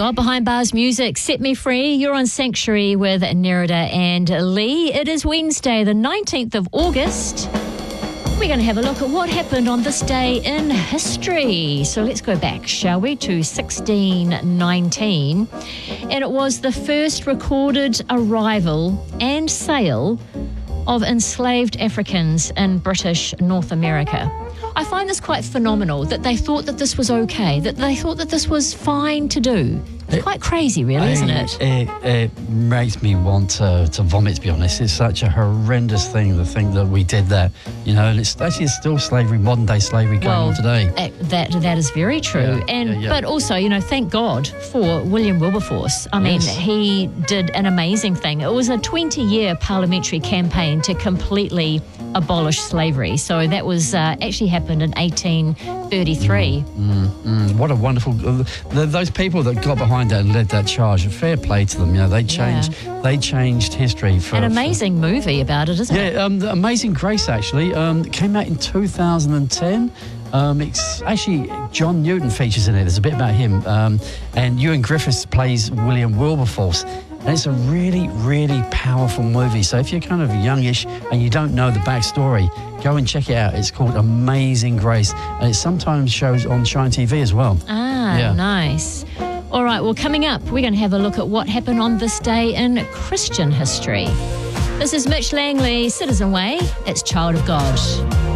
God Behind Bars Music, Set Me Free. You're on Sanctuary with Nerida and Lee. It is Wednesday, the 19th of August. We're going to have a look at what happened on this day in history. So let's go back, shall we, to 1619. And it was the first recorded arrival and sale of enslaved Africans in British North America. I find this quite phenomenal, that they thought that this was okay, that they thought that this was fine to do. It's quite crazy, really, isn't it? It makes me want to vomit, to be honest. It's such a horrendous thing, the thing that we did that, you know, and it's still slavery, modern day slavery going on today. That is very true. But also, you know, thank God for William Wilberforce. I mean, he did an amazing thing. It was a 20-year parliamentary campaign to completely abolish slavery. So that was actually happened in 1833. What a wonderful... those people that got behind that and led that charge, fair play to them. You know, they changed history. An amazing movie about it, isn't it? Yeah, Amazing Grace, actually. It came out in 2010. It's actually John Newton features in it. There's a bit about him. And Ewan Griffiths plays William Wilberforce. And it's a really, really powerful movie. So if you're kind of youngish and you don't know the backstory, go and check it out. It's called Amazing Grace. And it sometimes shows on Shine TV as well. Nice. All right, well, coming up, we're going to have a look at what happened on this day in Christian history. This is Mitch Langley, Citizen Way. It's Child of God.